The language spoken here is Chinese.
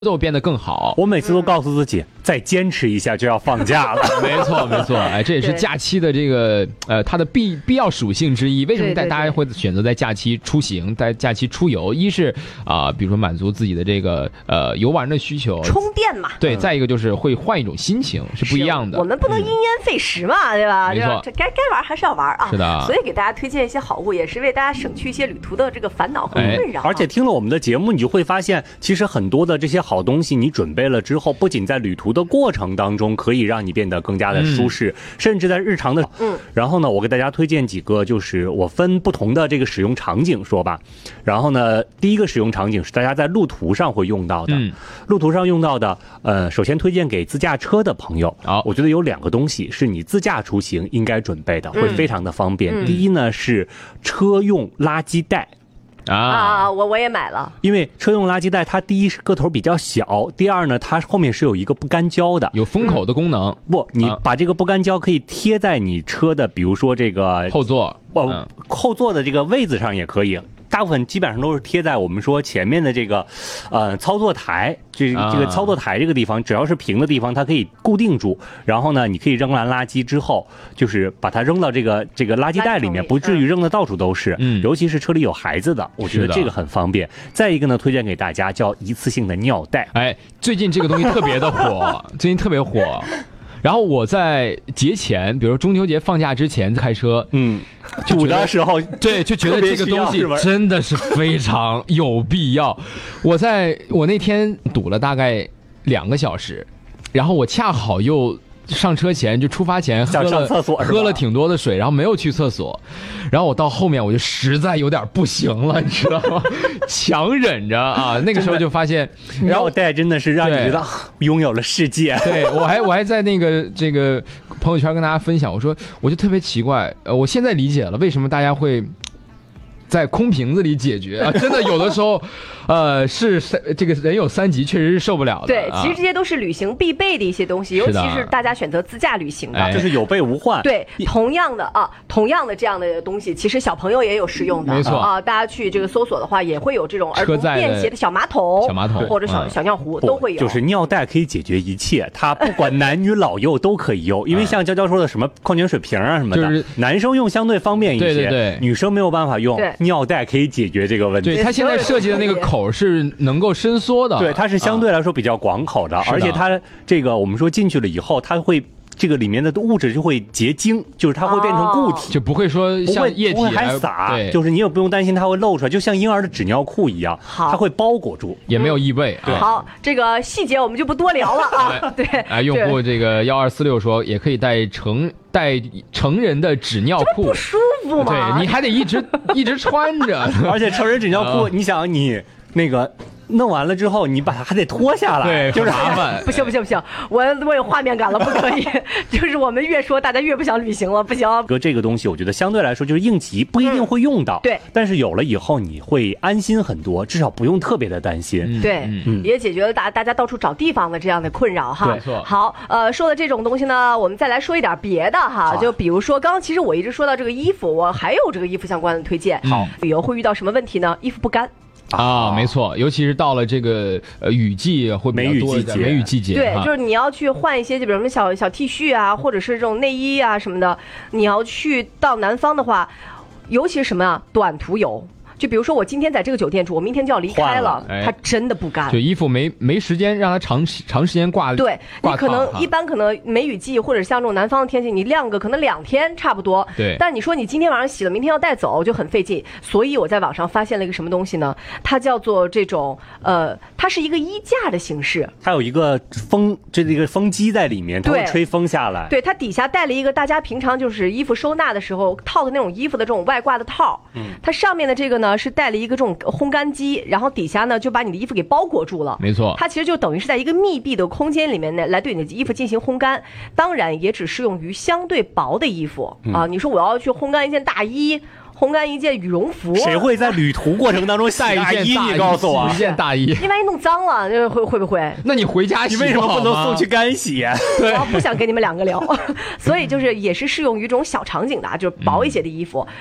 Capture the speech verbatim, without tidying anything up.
都变得更好。 我每次都告诉自己，再坚持一下就要放假了。 没错，没错，哎，这也是假期的这个呃它的必必要属性之一。为什么大大家会选择在假期出行，在假期出游？一是啊、呃，比如说满足自己的这个呃游玩的需求， 充电嘛。 对，再一个就是会换一种心情，是不一样的。 我们不能因噎废食嘛，嗯、对吧？ 没错， 这该该玩还是要玩啊。 是的。 所以给大家推荐一些好物，也是为大家省去一些旅途的这个烦恼和困扰、 哎。而且听了我们的节目，你就会发现，其实很多的这些好东西，你准备了之后，不仅在旅途的过程当中可以让你变得更加的舒适，嗯、甚至在日常的， 嗯， 然后呢，我给大家推荐几个，就是我分不同的这个使用场景说吧。然后呢，第一个使用场景是大家在路途上会用到的，嗯、路途上用到的，呃，首先推荐给自驾车的朋友， 好， 我觉得有两个东西是你自驾出行应该准备的，会非常的方便。 嗯、 第一呢是车用垃圾袋。 啊, 啊，我我也买了， 因为车用垃圾袋，它第一是个头比较小，第二呢，它后面是有一个不干胶的， 有封口的功能。 嗯、不，你把这个不干胶可以贴在你车的，比如说这个后座， 哦、嗯，后座的这个位子上也可以。大部分基本上都是贴在我们说前面的这个，呃，操作台，这这个操作台这个地方，只要是平的地方，它可以固定住。然后呢，你可以扔完垃圾之后，就是把它扔到这个这个垃圾袋里面，不至于扔的到处都是。嗯，尤其是车里有孩子的，我觉得这个很方便。再一个呢，推荐给大家叫一次性的尿袋。 哎，最近这个东西特别的火，最近特别火。然后我在节前，比如说中秋节放假之前开车， 嗯，堵的时候， 对，就觉得这个东西真的是非常有必要。我在我那天堵了大概两个小时，然后我恰好又上车前就出发前喝了喝了挺多的水，然后没有去厕所，然后我到后面我就实在有点不行了，你知道吗？强忍着啊，那个时候就发现尿袋真的是让你觉得拥有了世界。 对，我还我还在那个这个朋友圈跟大家分享，我说我就特别奇怪，呃，我现在理解了为什么大家会在空瓶子里解决啊！真的有的时候，呃，是这个人有三急，确实是受不了的。 对，其实这些都是旅行必备的一些东西，尤其是大家选择自驾旅行的， 哎、就是有备无患。 对，同样的啊，同样的这样的东西，其实小朋友也有适用的。 没错啊，大家去这个搜索的话，也会有这种儿童便携的小马桶、 小马桶或者小、嗯、小尿壶都会有。 就是尿袋可以解决一切，它不管男女老幼都可以用。因为像娇娇说的什么矿泉水瓶啊什么的， 就是男生用相对方便一些， 对对对， 女生没有办法用。尿袋可以解决这个问题。 对，它现在设计的那个口是能够伸缩的， 对，它是相对来说比较广口的，啊、而且它这个我们说进去了以后，它会这个里面的物质就会结晶，就是它会变成固体， 哦、就不会说像液体还洒，就是你也不用担心它会漏出来，就像婴儿的纸尿裤一样，它会包裹住， 也没有异味。 对，好，这个细节我们就不多聊了啊。对， 哎，用户这个幺二四六说，也可以带成。带成人的纸尿裤， 不舒服吗？ 对，你还得一直一直穿着， 而且成人纸尿裤，你想你那个弄完了之后，你把它还得脱下来， 对， 就是麻烦。 不行不行不行，我我有画面感了，不可以。就是我们越说，大家越不想旅行了，不行。 哥，这个东西我觉得相对来说就是应急，不一定会用到， 嗯、对， 但是有了以后你会安心很多，至少不用特别的担心。 嗯、对、嗯，也解决了大大家到处找地方的这样的困扰哈。 没错。 好，呃，说的这种东西呢，我们再来说一点别的哈，就比如说刚刚其实我一直说到这个衣服，我还有这个衣服相关的推荐。 好， 旅游会遇到什么问题呢？衣服不干。 啊，没错，尤其是到了这个呃雨季会比较多一点，梅雨季节， 对，就是你要去换一些，就比如什么小小 T 恤啊，或者是这种内衣啊什么的，你要去到南方的话，尤其是什么啊，短途游。就比如说我今天在这个酒店住，我明天就要离开了， 哎、 它真的不干。 就衣服没没时间让它长长时间挂。 对，你可能一般可能梅雨季或者像这种南方的天气，你晾个可能两天差不多。 对。 但你说你今天晚上洗了，明天要带走就很费劲。所以我在网上发现了一个什么东西呢？它叫做这种呃，它是一个衣架的形式。 它有一个风，这个风机在里面，它会吹风下来。 对，它底下带了一个大家平常就是衣服收纳的时候套的那种衣服的这种外挂的套。嗯。它上面的这个呢是带了一个这种烘干机，然后底下呢就把你的衣服给包裹住了。 没错， 它其实就等于是在一个密闭的空间里面呢，来对你的衣服进行烘干。当然，也只适用于相对薄的衣服、嗯、啊。你说我要去烘干一件大衣，烘干一件羽绒服， 谁会在旅途过程当中洗大衣？你告诉我， 一件大衣， 你万一弄脏了，会会不会？ 那你回家洗， 你为什么不能送去干洗？ 对，我不想跟你们两个聊，所以就是也是适用于这种小场景的，就是薄一些的衣服。